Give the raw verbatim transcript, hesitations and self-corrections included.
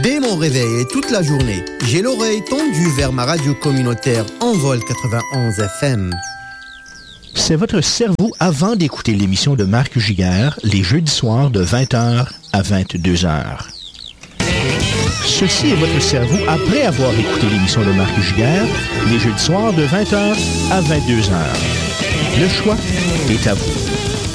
Dès mon réveil et toute la journée, j'ai l'oreille tendue vers ma radio communautaire Envol quatre-vingt-onze F M. C'est votre cerveau avant d'écouter l'émission de Marc Giguère, les jeudis soirs de vingt heures à vingt-deux heures. Ceci est votre cerveau après avoir écouté l'émission de Marc Giguère, les jeudis soirs de vingt heures à vingt-deux heures. Le choix est à vous.